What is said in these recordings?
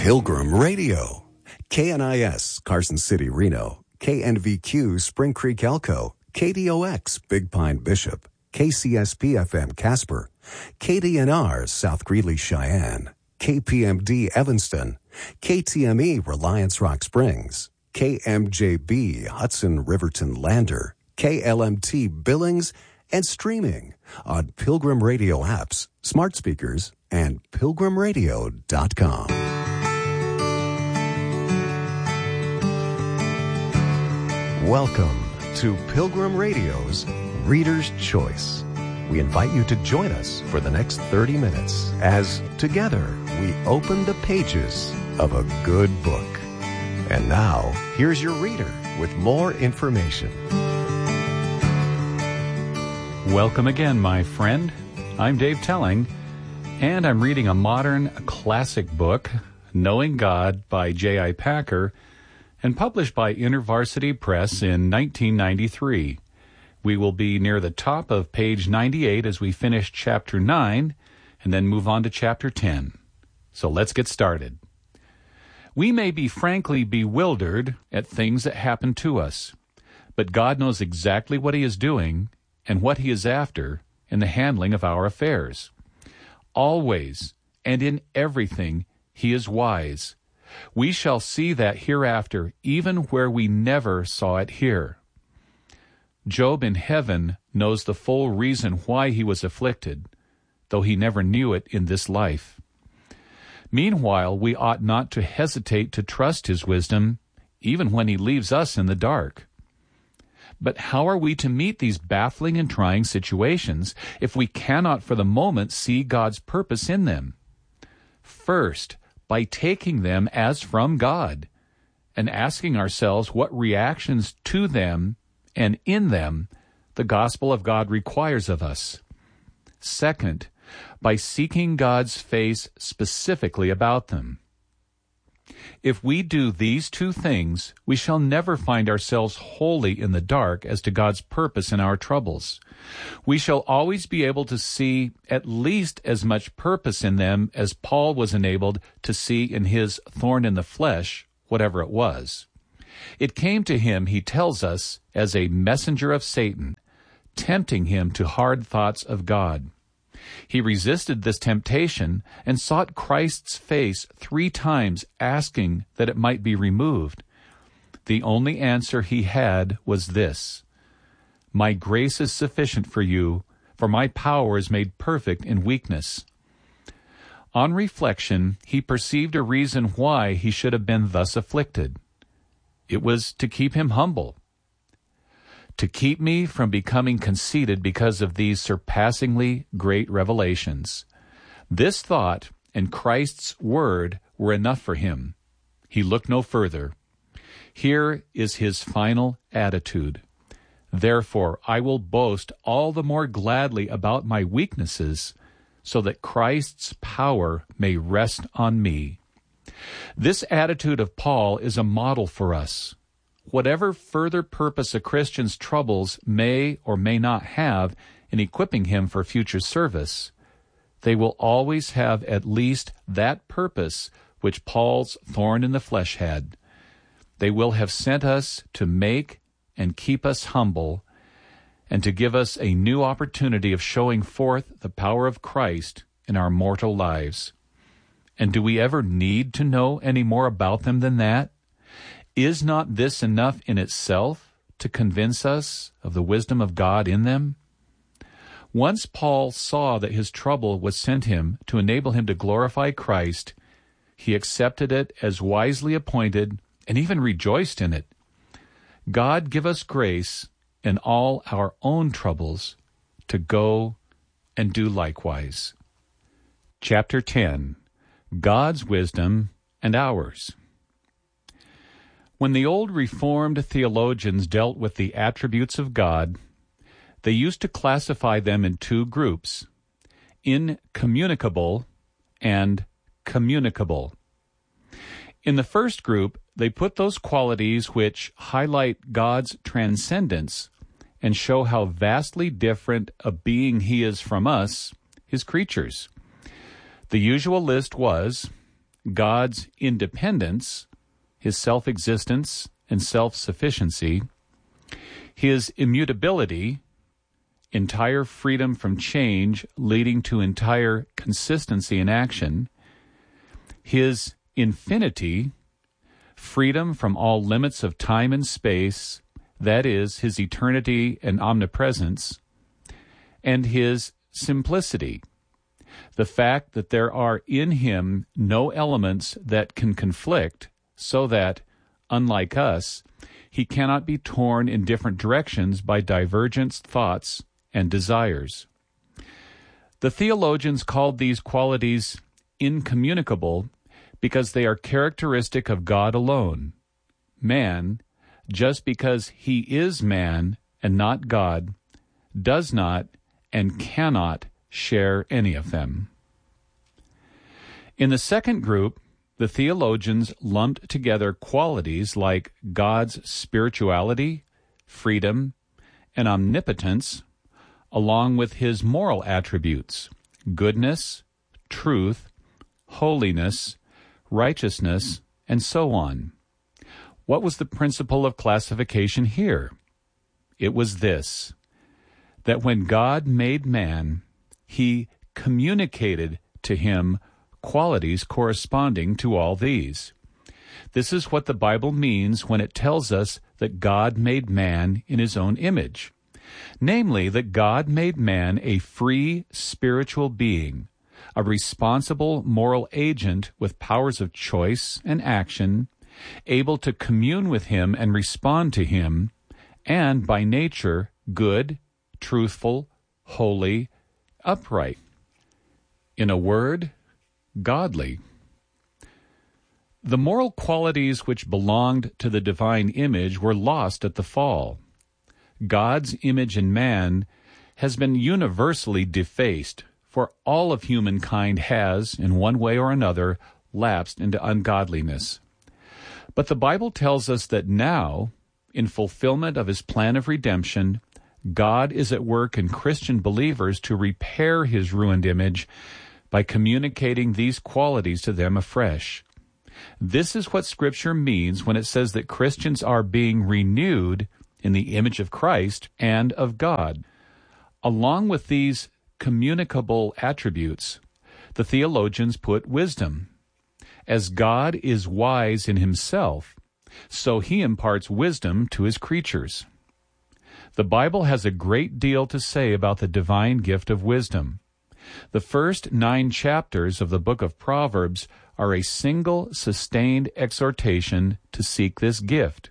Pilgrim Radio. KNIS, Carson City, Reno. KNVQ, Spring Creek, Elko. KDOX, Big Pine, Bishop. KCSP-FM, Casper. KDNR, South Greeley, Cheyenne. KPMD, Evanston. KTME, Reliance Rock Springs. KMJB, Hudson, Riverton, Lander. KLMT, Billings, and streaming on Pilgrim Radio apps, smart speakers, and pilgrimradio.com. Welcome to Pilgrim Radio's Reader's Choice. We invite you to join us for the next 30 minutes as together we open the pages of a good book. And now, here's your reader with more information. Welcome again, my friend. I'm Dave Telling, and I'm reading a modern classic book, Knowing God by J.I. Packer, and published by InterVarsity Press in 1993. We will be near the top of page 98 as we finish chapter 9 and then move on to chapter 10. So let's get started. We may be frankly bewildered at things that happen to us, but God knows exactly what He is doing and what He is after in the handling of our affairs. Always and in everything He is wise. We shall see that hereafter, even where we never saw it here. Job in heaven knows the full reason why he was afflicted, though he never knew it in this life. Meanwhile, we ought not to hesitate to trust His wisdom, even when He leaves us in the dark. But how are we to meet these baffling and trying situations if we cannot for the moment see God's purpose in them? First, by taking them as from God, and asking ourselves what reactions to them and in them the gospel of God requires of us. Second, by seeking God's face specifically about them. If we do these two things, we shall never find ourselves wholly in the dark as to God's purpose in our troubles. We shall always be able to see at least as much purpose in them as Paul was enabled to see in his thorn in the flesh, whatever it was. It came to him, he tells us, as a messenger of Satan, tempting him to hard thoughts of God. He resisted this temptation and sought Christ's face 3 times, asking that it might be removed. The only answer he had was this: "My grace is sufficient for you, for my power is made perfect in weakness." On reflection, he perceived a reason why he should have been thus afflicted. It was to keep him humble, to keep me from becoming conceited because of these surpassingly great revelations. This thought and Christ's word were enough for him. He looked no further. Here is his final attitude: "Therefore I will boast all the more gladly about my weaknesses, so that Christ's power may rest on me." This attitude of Paul is a model for us. Whatever further purpose a Christian's troubles may or may not have in equipping him for future service, they will always have at least that purpose which Paul's thorn in the flesh had. They will have sent us to make and keep us humble, and to give us a new opportunity of showing forth the power of Christ in our mortal lives. And do we ever need to know any more about them than that? Is not this enough in itself to convince us of the wisdom of God in them? Once Paul saw that his trouble was sent him to enable him to glorify Christ, he accepted it as wisely appointed and even rejoiced in it. God give us grace in all our own troubles to go and do likewise. Chapter 10. God's Wisdom and Ours. When the old Reformed theologians dealt with the attributes of God, they used to classify them in 2 groups: incommunicable and communicable. In the first group, they put those qualities which highlight God's transcendence and show how vastly different a being He is from us, His creatures. The usual list was God's independence, his self-existence and self-sufficiency, his immutability, entire freedom from change leading to entire consistency in action, his infinity, freedom from all limits of time and space, that is, his eternity and omnipresence, and his simplicity, the fact that there are in him no elements that can conflict, so that, unlike us, he cannot be torn in different directions by divergent thoughts and desires. The theologians called these qualities incommunicable because they are characteristic of God alone. Man, just because he is man and not God, does not and cannot share any of them. In the second group, the theologians lumped together qualities like God's spirituality, freedom, and omnipotence, along with his moral attributes, goodness, truth, holiness, righteousness, and so on. What was the principle of classification here? It was this, that when God made man, he communicated to him qualities corresponding to all these. This is what the Bible means when it tells us that God made man in his own image. Namely, that God made man a free spiritual being, a responsible moral agent with powers of choice and action, able to commune with him and respond to him, and by nature good, truthful, holy, upright. In a word, godly. The moral qualities which belonged to the divine image were lost at the fall. God's image in man has been universally defaced, for all of humankind has, in one way or another, lapsed into ungodliness. But the Bible tells us that now, in fulfillment of his plan of redemption, God is at work in Christian believers to repair his ruined image by communicating these qualities to them afresh. This is what Scripture means when it says that Christians are being renewed in the image of Christ and of God. Along with these communicable attributes, the theologians put wisdom. As God is wise in himself, so he imparts wisdom to his creatures. The Bible has a great deal to say about the divine gift of wisdom. The first 9 chapters of the book of Proverbs are a single sustained exhortation to seek this gift.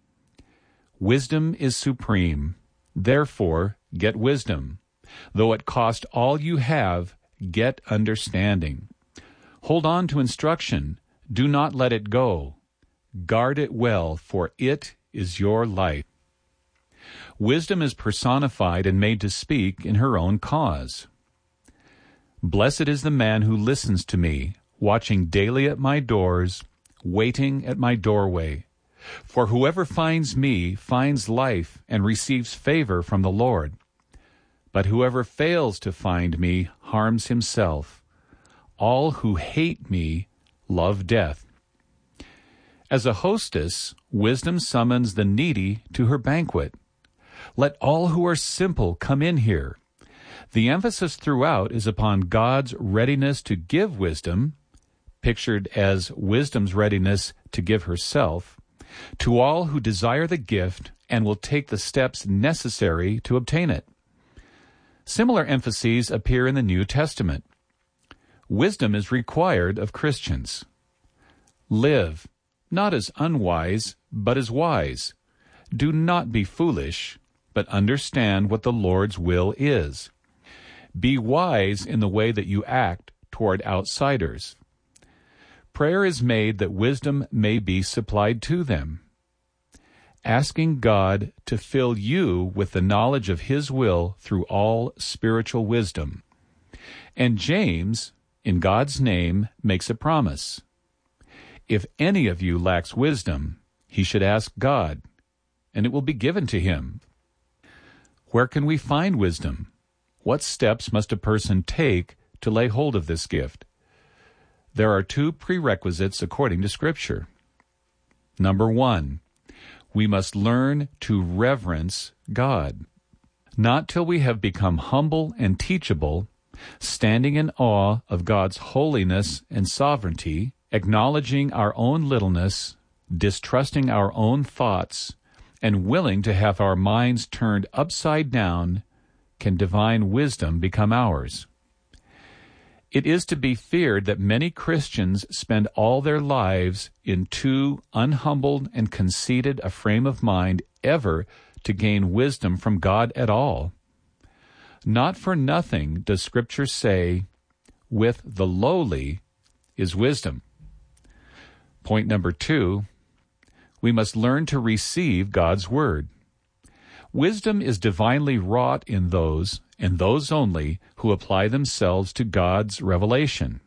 Wisdom is supreme. Therefore, get wisdom. Though it cost all you have, get understanding. Hold on to instruction. Do not let it go. Guard it well, for it is your life. Wisdom is personified and made to speak in her own cause. Blessed is the man who listens to me, watching daily at my doors, waiting at my doorway. For whoever finds me finds life and receives favor from the Lord. But whoever fails to find me harms himself. All who hate me love death. As a hostess, wisdom summons the needy to her banquet. Let all who are simple come in here. The emphasis throughout is upon God's readiness to give wisdom, pictured as wisdom's readiness to give herself, to all who desire the gift and will take the steps necessary to obtain it. Similar emphases appear in the New Testament. Wisdom is required of Christians. Live, not as unwise, but as wise. Do not be foolish, but understand what the Lord's will is. Be wise in the way that you act toward outsiders. Prayer is made that wisdom may be supplied to them. Asking God to fill you with the knowledge of his will through all spiritual wisdom. And James, in God's name, makes a promise. If any of you lacks wisdom, he should ask God, and it will be given to him. Where can we find wisdom? What steps must a person take to lay hold of this gift? there are two prerequisites according to Scripture. Number one, we must learn to reverence God. Not till we have become humble and teachable, standing in awe of God's holiness and sovereignty, acknowledging our own littleness, distrusting our own thoughts, and willing to have our minds turned upside down, can divine wisdom become ours. It is to be feared that many Christians spend all their lives in too unhumbled and conceited a frame of mind ever to gain wisdom from God at all. Not for nothing does Scripture say, with the lowly is wisdom. Point number two, we must learn to receive God's Word. Wisdom is divinely wrought in those, and those only, who apply themselves to God's revelation.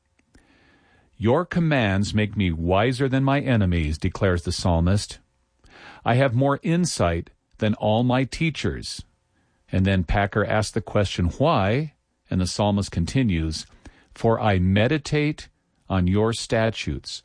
Your commands make me wiser than my enemies, declares the psalmist. I have more insight than all my teachers. And then Packer asks the question, why? And the psalmist continues, for I meditate on your statutes.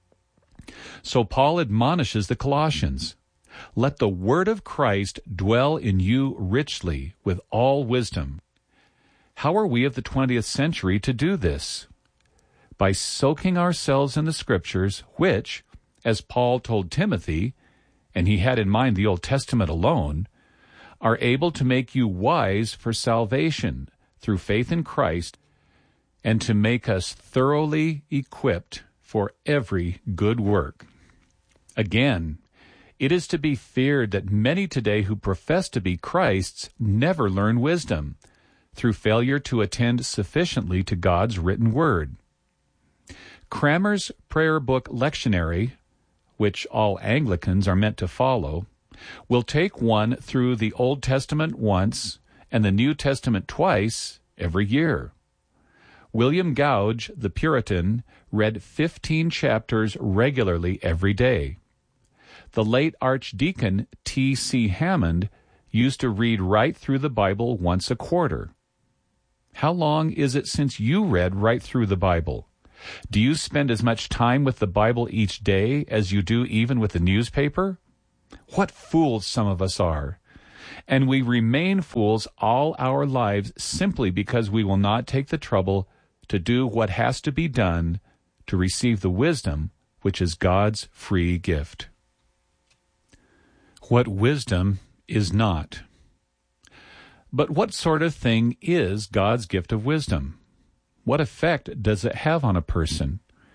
So Paul admonishes the Colossians, let the word of Christ dwell in you richly with all wisdom. How are we of the 20th century to do this? By soaking ourselves in the Scriptures, which, as Paul told Timothy, and he had in mind the Old Testament alone, are able to make you wise for salvation through faith in Christ, and to make us thoroughly equipped for every good work. Again, it is to be feared that many today who profess to be Christ's never learn wisdom through failure to attend sufficiently to God's written word. Cranmer's prayer book lectionary, which all Anglicans are meant to follow, will take one through the Old Testament once and the New Testament twice every year. William Gouge, the Puritan, read 15 chapters regularly every day. The late Archdeacon T.C. Hammond used to read right through the Bible once a quarter. How long is it since you read right through the Bible? Do you spend as much time with the Bible each day as you do even with the newspaper? What fools some of us are. And we remain fools all our lives simply because we will not take the trouble to do what has to be done to receive the wisdom which is God's free gift. What wisdom is not. But what sort of thing is God's gift of wisdom? What effect does it have on a person?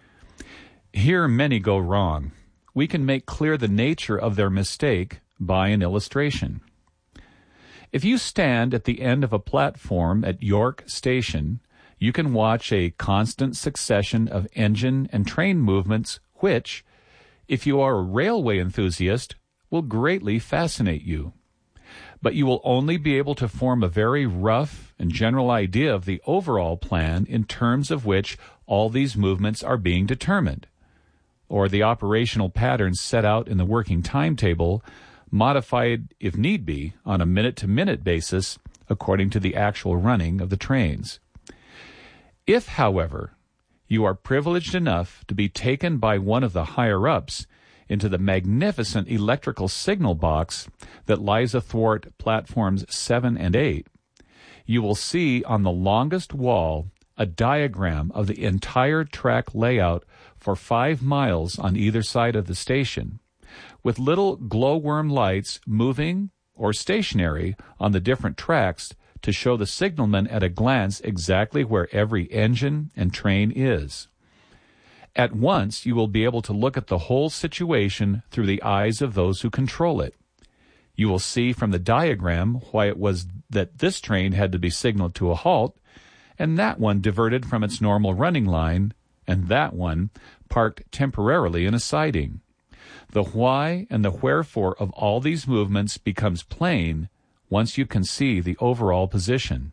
Here many go wrong. We can make clear the nature of their mistake by an illustration. If you stand at the end of a platform at York Station, you can watch a constant succession of engine and train movements which, if you are a railway enthusiast, will greatly fascinate you. But you will only be able to form a very rough and general idea of the overall plan in terms of which all these movements are being determined, or the operational patterns set out in the working timetable, modified, if need be, on a minute-to-minute basis according to the actual running of the trains. If, however, you are privileged enough to be taken by one of the higher-ups into the magnificent electrical signal box that lies athwart platforms 7 and 8, you will see on the longest wall a diagram of the entire track layout for 5 miles on either side of the station, with little glowworm lights moving or stationary on the different tracks to show the signalman at a glance exactly where every engine and train is. At once, you will be able to look at the whole situation through the eyes of those who control it. You will see from the diagram why it was that this train had to be signaled to a halt, and that one diverted from its normal running line, and that one parked temporarily in a siding. The why and the wherefore of all these movements becomes plain once you can see the overall position.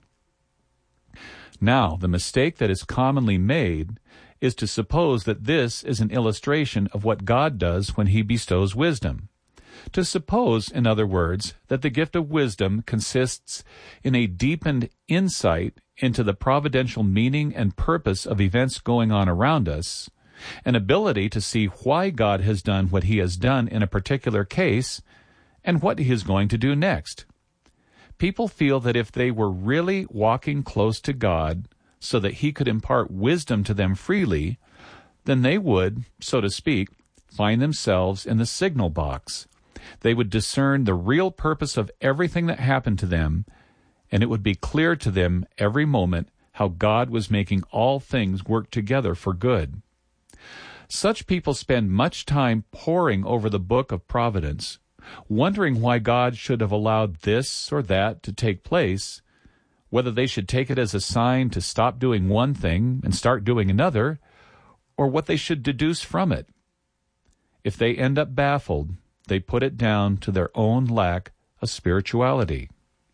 Now, the mistake that is commonly made is to suppose that this is an illustration of what God does when He bestows wisdom. To suppose, in other words, that the gift of wisdom consists in a deepened insight into the providential meaning and purpose of events going on around us, an ability to see why God has done what he has done in a particular case and what he is going to do next. People feel that if they were really walking close to God so that he could impart wisdom to them freely, then they would, so to speak, find themselves in the signal box. They would discern the real purpose of everything that happened to them, and it would be clear to them every moment how God was making all things work together for good. Such people spend much time poring over the book of providence, wondering why God should have allowed this or that to take place, whether they should take it as a sign to stop doing one thing and start doing another, or what they should deduce from it. If they end up baffled, they put it down to their own lack of spirituality.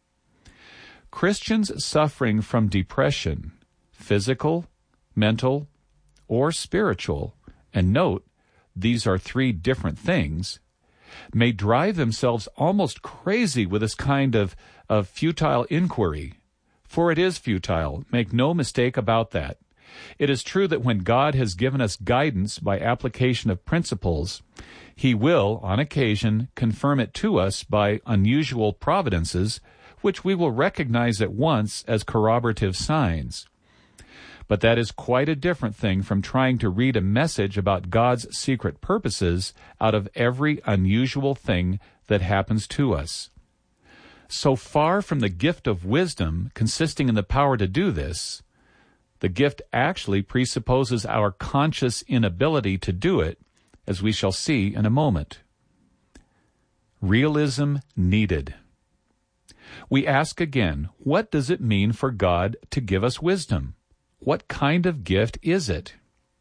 Christians suffering from depression, physical, mental, or spiritual, and note, these are three different things, may drive themselves almost crazy with this kind of futile inquiry. For it is futile, make no mistake about that. It is true that when God has given us guidance by application of principles, he will, on occasion, confirm it to us by unusual providences, which we will recognize at once as corroborative signs. But that is quite a different thing from trying to read a message about God's secret purposes out of every unusual thing that happens to us. So far from the gift of wisdom consisting in the power to do this, the gift actually presupposes our conscious inability to do it, as we shall see in a moment. Realism needed. We ask again, what does it mean for God to give us wisdom? What kind of gift is it?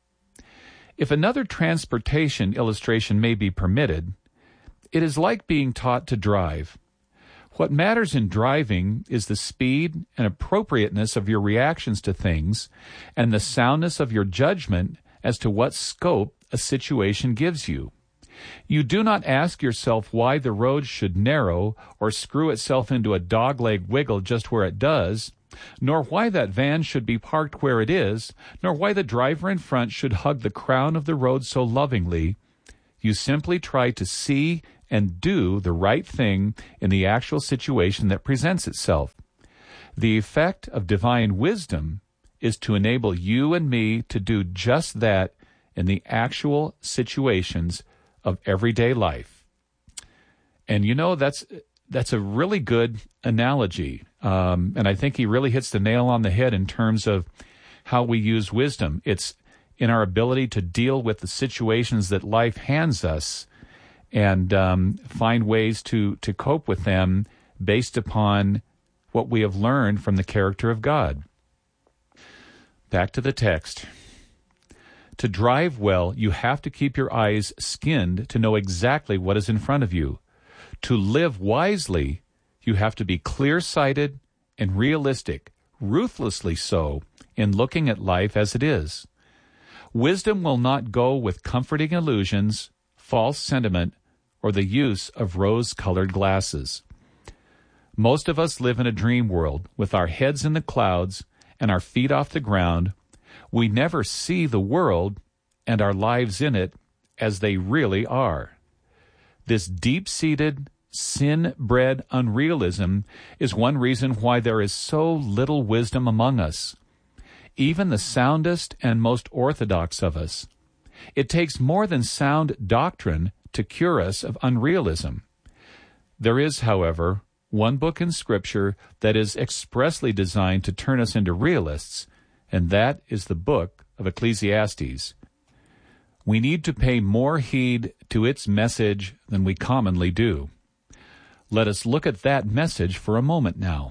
If another transportation illustration may be permitted, it is like being taught to drive. What matters in driving is the speed and appropriateness of your reactions to things and the soundness of your judgment as to what scope a situation gives you. You do not ask yourself why the road should narrow or screw itself into a dogleg wiggle just where it does, nor why that van should be parked where it is, nor why the driver in front should hug the crown of the road so lovingly. You simply try to see and do the right thing in the actual situation that presents itself. The effect of divine wisdom is to enable you and me to do just that in the actual situations of everyday life. And you know, that's a really good analogy. And I think he really hits the nail on the head in terms of how we use wisdom. It's in our ability to deal with the situations that life hands us and find ways to cope with them based upon what we have learned from the character of God. Back to the text. To drive well, you have to keep your eyes skinned to know exactly what is in front of you. To live wisely, you have to be clear-sighted and realistic, ruthlessly so, in looking at life as it is. Wisdom will not go with comforting illusions, false sentiment, or the use of rose-colored glasses. Most of us live in a dream world with our heads in the clouds and our feet off the ground. We never see the world and our lives in it as they really are. This deep-seated, sin-bred unrealism is one reason why there is so little wisdom among us, even the soundest and most orthodox of us. It takes more than sound doctrine to cure us of unrealism. There is, however, one book in Scripture that is expressly designed to turn us into realists, and that is the book of Ecclesiastes. We need to pay more heed to its message than we commonly do. Let us look at that message for a moment now.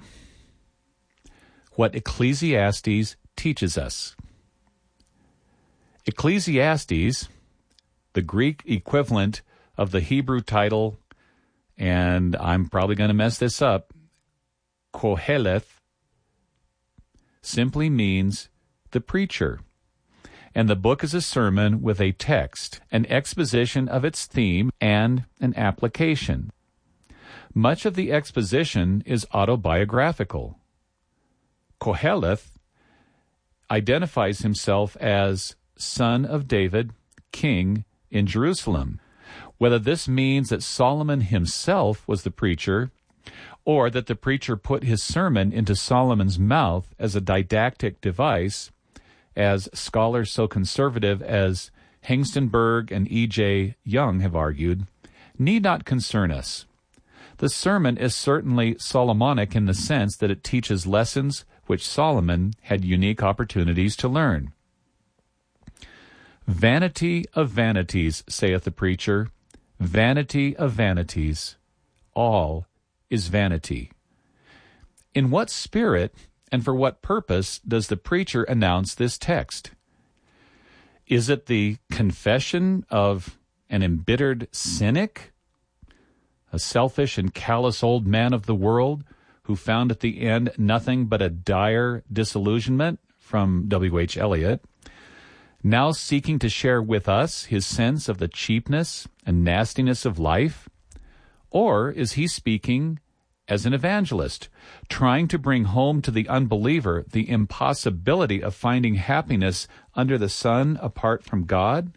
What Ecclesiastes teaches us. Ecclesiastes, the Greek equivalent of the Hebrew title, and I'm probably going to mess this up, Koheleth, simply means the preacher. And the book is a sermon with a text, an exposition of its theme, and an application. Much of the exposition is autobiographical. Koheleth identifies himself as son of David, king in Jerusalem. Whether this means that Solomon himself was the preacher, or that the preacher put his sermon into Solomon's mouth as a didactic device, as scholars so conservative as Hengstenberg and E.J. Young have argued, need not concern us. The sermon is certainly Solomonic in the sense that it teaches lessons which Solomon had unique opportunities to learn. Vanity of vanities, saith the preacher, vanity of vanities, all is vanity. In what spirit and for what purpose does the preacher announce this text? Is it the confession of an embittered cynic, a selfish and callous old man of the world who found at the end nothing but a dire disillusionment, from W.H. Eliot, now seeking to share with us his sense of the cheapness and nastiness of life? Or is he speaking as an evangelist, trying to bring home to the unbeliever the impossibility of finding happiness under the sun apart from God?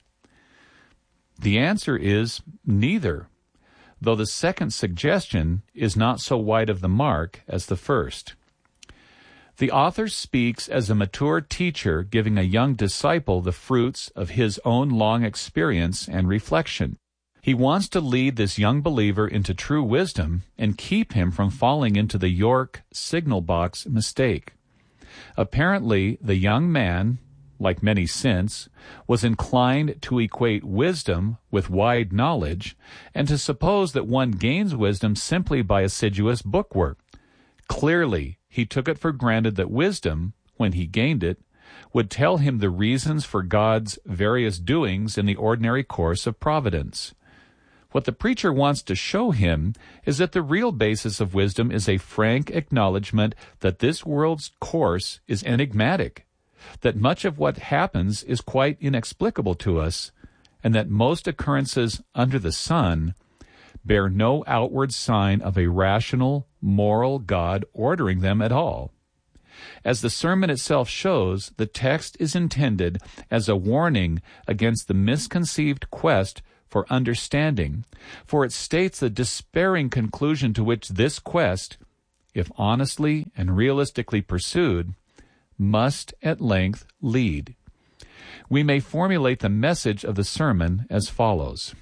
The answer is neither, though the second suggestion is not so wide of the mark as the first. The author speaks as a mature teacher giving a young disciple the fruits of his own long experience and reflection. He wants to lead this young believer into true wisdom and keep him from falling into the York signal box mistake. Apparently, the young man, like many since, was inclined to equate wisdom with wide knowledge and to suppose that one gains wisdom simply by assiduous bookwork. Clearly, he took it for granted that wisdom, when he gained it, would tell him the reasons for God's various doings in the ordinary course of providence. What the preacher wants to show him is that the real basis of wisdom is a frank acknowledgement that this world's course is enigmatic, that much of what happens is quite inexplicable to us, and that most occurrences under the sun bear no outward sign of a rational, moral God ordering them at all. As the sermon itself shows, the text is intended as a warning against the misconceived quest for understanding, for it states the despairing conclusion to which this quest, if honestly and realistically pursued, must at length lead. We may formulate the message of the sermon as follows.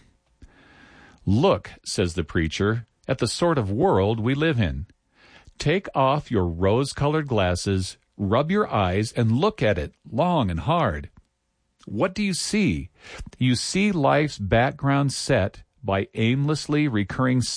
Look, says the preacher, at the sort of world we live in. Take off your rose-colored glasses, rub your eyes, and look at it long and hard. What do you see? You see life's background set by aimlessly recurring